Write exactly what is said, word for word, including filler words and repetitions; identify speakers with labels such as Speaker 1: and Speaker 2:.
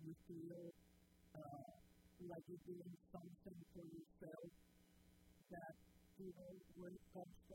Speaker 1: you feel uh, like you're doing something for yourself that, you know, when it comes